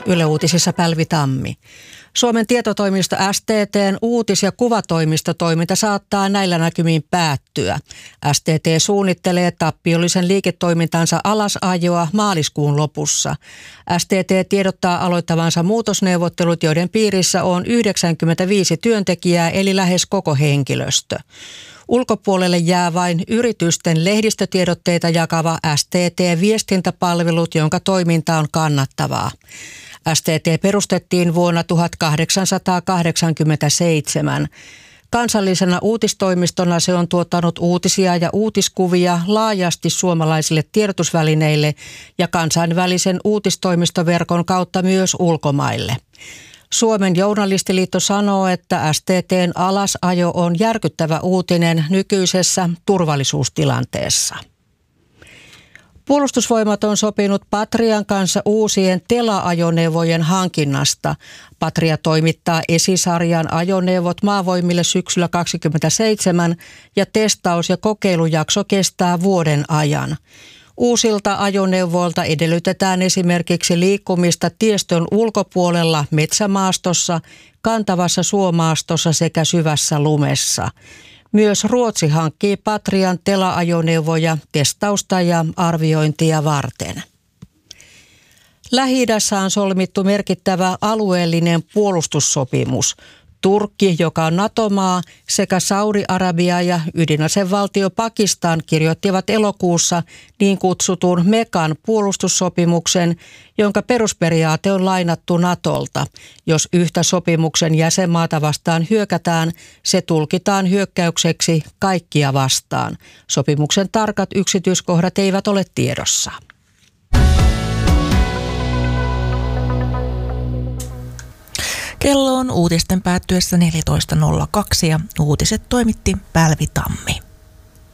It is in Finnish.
Yle Uutisissa Pälvi Tammi. Suomen tietotoimisto STT:n uutis- ja kuvatoimistotoiminta saattaa näillä näkymin päättyä. STT suunnittelee tappiollisen liiketoimintansa alasajoa maaliskuun lopussa. STT tiedottaa aloittavansa muutosneuvottelut, joiden piirissä on 95 työntekijää eli lähes koko henkilöstö. Ulkopuolelle jää vain yritysten lehdistötiedotteita jakava STT-viestintäpalvelut, jonka toiminta on kannattavaa. STT perustettiin vuonna 1887. Kansallisena uutistoimistona se on tuottanut uutisia ja uutiskuvia laajasti suomalaisille tiedotusvälineille ja kansainvälisen uutistoimistoverkon kautta myös ulkomaille. Suomen journalistiliitto sanoo, että STT:n alasajo on järkyttävä uutinen nykyisessä turvallisuustilanteessa. Puolustusvoimat on sopinut Patrian kanssa uusien Tela-ajoneuvojen hankinnasta. Patria toimittaa esisarjan ajoneuvot maavoimille syksyllä 2027 ja testaus- ja kokeilujakso kestää vuoden ajan. Uusilta ajoneuvoilta edellytetään esimerkiksi liikkumista tiestön ulkopuolella metsämaastossa, kantavassa suomaastossa sekä syvässä lumessa. Myös Ruotsi hankkii Patrian Tela-ajoneuvoja testausta ja arviointia varten. Lähi-idässä on solmittu merkittävä alueellinen puolustussopimus. Turkki, joka on NATO-maa, sekä Saudi-Arabia ja ydinasevaltio Pakistan kirjoittivat elokuussa niin kutsutun Mekan puolustussopimuksen, jonka perusperiaate on lainattu NATOlta. Jos yhtä sopimuksen jäsenmaata vastaan hyökätään, se tulkitaan hyökkäykseksi kaikkia vastaan. Sopimuksen tarkat yksityiskohdat eivät ole tiedossa. Kello on uutisten päättyessä 14.02 ja uutiset toimitti Pälvi Tammi.